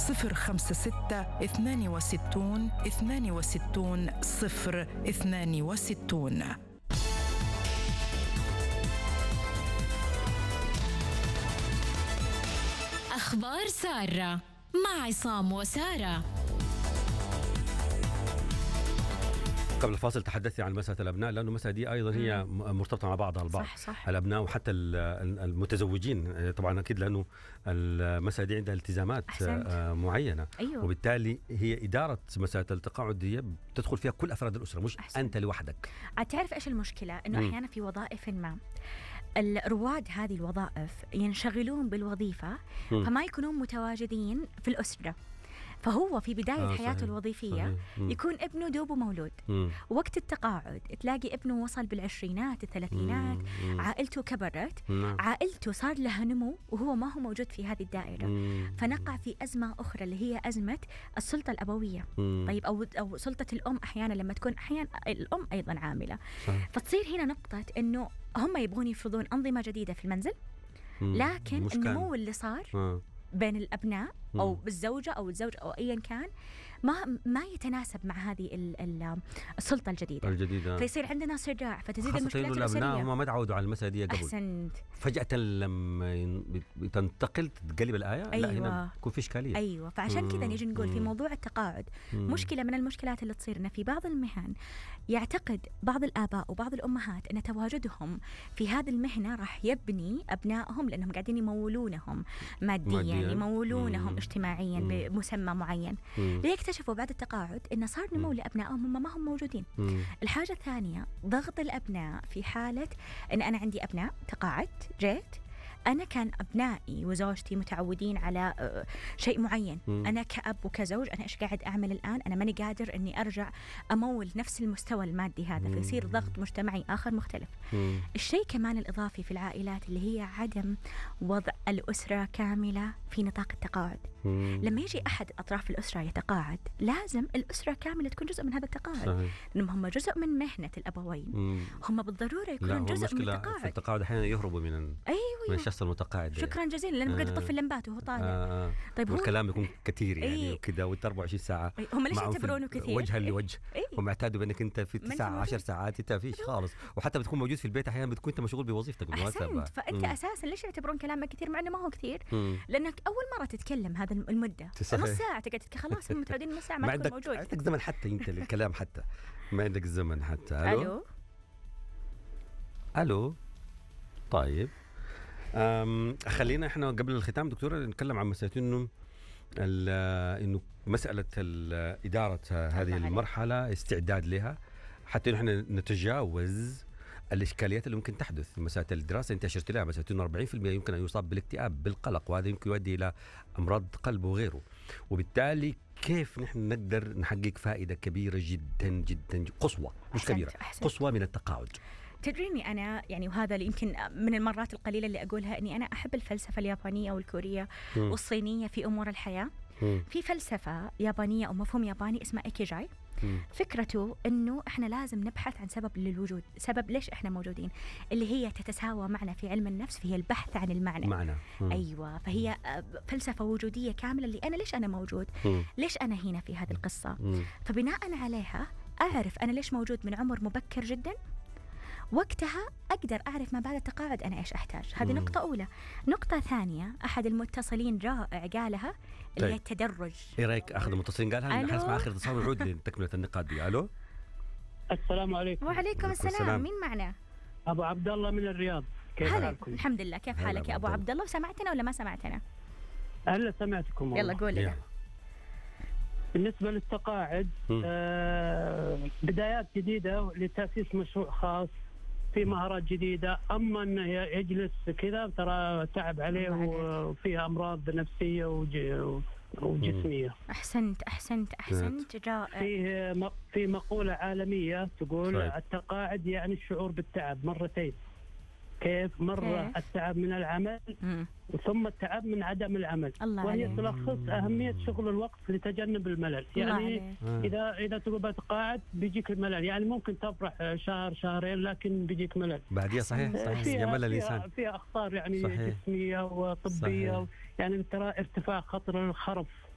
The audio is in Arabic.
056 62 62. أخبار سارة مع عصام وسارة. قبل الفاصل تحدثي عن مسألة الأبناء، لأنه المسألة دي أيضا هي مرتبطة مع بعضها البعض. صح. الأبناء وحتى المتزوجين طبعا أكيد، لأنه المسألة دي عندها التزامات معينة. أيوه. وبالتالي هي إدارة مسألة التقاعد دي بتدخل فيها كل أفراد الأسرة، مش أنت لوحدك. تعرف إيش المشكلة؟ إنه أحيانا في وظائف ما الرواد هذه الوظائف ينشغلون بالوظيفة فما يكونون متواجدين في الأسرة، فهو في بداية حياته الوظيفية يكون ابنه دوبه مولود. وقت التقاعد تلاقي ابنه وصل بالعشرينات الثلاثينات، عائلته كبرت، عائلته صار لها نمو وهو ما هو موجود في هذه الدائرة. فنقع في أزمة أخرى اللي هي أزمة السلطة الأبوية. طيب أو سلطة الأم أحيانا لما تكون أحيانا الأم أيضا عاملة. فتصير هنا نقطة إنه هم يبغون يفرضون أنظمة جديدة في المنزل، لكن النمو اللي صار بين الأبناء أو بالزوجة أو الزوج أو أيا كان ما يتناسب مع هذه السلطة الجديدة. فيصير عندنا صراع، فتزيد المشكلات الأسرية. الأبناء هم ما تعودوا على المسألة دي قبل. أحسنت. فجأة لما تنتقل تتقلب الآية. أيوة. لا، هنا يكون في إشكالية. أيوة. فعشان كذا نيجي نقول في موضوع التقاعد مشكلة من المشكلات اللي تصير إن في بعض المهن يعتقد بعض الآباء وبعض الأمهات أن تواجدهم في هذه المهنة راح يبني أبنائهم، لأنهم قاعدين يمولونهم ماديا. يمولونهم اجتماعيا بمسمى معين. ليكتشفوا بعد التقاعد إن صار نمو لأبنائهم هم ما هم موجودين. الحاجة الثانية ضغط الأبناء في حالة إن أنا عندي أبناء تقاعدت جيت، أنا كان أبنائي وزوجتي متعودين على شيء معين. أنا كأب وكزوج أنا إيش قاعد أعمل الآن؟ أنا ماني قادر إني أرجع أمول نفس المستوى المادي هذا، فيصير ضغط مجتمعي آخر مختلف. الشيء كمان الإضافي في العائلات اللي هي عدم وضع الأسرة كاملة في نطاق التقاعد. لما يجي أحد أطراف الأسرة يتقاعد لازم الأسرة كاملة تكون جزء من هذا التقاعد، لأنهم هم جزء من مهنة الأبوين. هم بالضرورة يكونون جزء من التقاعد. في التقاعد أحيانا يهربوا من الشخص المتقاعد. شكرا جزيلا، لأنه قاعد يطفي اللمبات وهو طالع. طيب والكلام يكون كثير يعني وكذا، وانت 24 ساعة. هم ليش يعتبرونه كثير؟ وجها لوجه. هم اعتادوا بأنك أنت في 9-10 ساعات انت فيش خالص، وحتى بتكون موجود في البيت أحيانا بتكون انت مشغول بوظيفتك بالمناسبة. فأنت أساسا ليش يعتبرون كلامك كثير مع إنه ما هو كثير؟ لأنك أول مرة تتكلم هذا المدة نص ساعة تقعد خلاص هم متعودين نص ساعة ما تكون موجود. عندك زمن حتى انت للكلام، حتى ما عندك زمن حتى. ألو. طيب خلينا احنا قبل الختام دكتورة نتكلم عن مسألة انه مسألة إدارة هذه المرحلة، استعداد لها حتى نحن نتجاوز الإشكاليات اللي ممكن تحدث. مسألة الدراسة انت أشرت لها، مسألة انه 40% يمكن أن يصاب بالاكتئاب بالقلق، وهذا يمكن يؤدي إلى أمراض قلب وغيره. وبالتالي كيف نحن نقدر نحقق فائدة كبيرة جدا جدا، قصوى مش كبيرة، قصوى من التقاعد. تدريني أنا يعني، وهذا اللي يمكن من المرات القليلة اللي أقولها، أني أنا أحب الفلسفة اليابانية والكورية والصينية في أمور الحياة. في فلسفة يابانية أو مفهوم ياباني اسمه إيكيجاي. فكرته أنه إحنا لازم نبحث عن سبب للوجود، سبب ليش إحنا موجودين، اللي هي تتساوى معنا في علم النفس، فهي البحث عن المعنى. أيوة. فهي فلسفة وجودية كاملة، اللي أنا ليش أنا موجود، ليش أنا هنا في هذه القصة. فبناء عليها أعرف أنا ليش موجود من عمر مبكر جدا، وقتها أقدر أعرف ما بعد التقاعد أنا إيش أحتاج. هذه نقطة أولى. نقطة ثانية، أحد المتصلين رائع قالها اللي هي التدرج. إيه رأيك أخذ المتصلين قالها؟ نحن نسمع آخر اتصال ونعود لتكملة النقاط دي. ألو. السلام عليكم. وعليكم السلام. مين معنا؟ أبو عبد الله من الرياض. كيف حالكم؟ الحمد لله. كيف حالك يا أبو عبد الله؟ وسمعتنا ولا ما سمعتنا؟ هلا سمعتكم. يلا قول لنا. بالنسبة للتقاعد بدايات جديدة لتأسيس مشروع خاص في مهارات جديدة. أما أنه يجلس كذا ترى تعب عليه وفيها أمراض نفسية وجسمية. أحسنت رائع. في مقولة عالمية تقول التقاعد يعني الشعور بالتعب مرتين. كيف؟ مرة التعب من العمل ثم التعب من عدم العمل، وهي تلخص أهمية شغل الوقت لتجنب الملل. يعني إذا تبغى تقاعد بيجيك الملل، يعني ممكن تفرح شهر شهرين لكن بيجيك ملل بعديها. صحيح ملل الإنسان. فيها أخطار يعني جسمية وطبية. يعني ترى ارتفاع خطر الخرف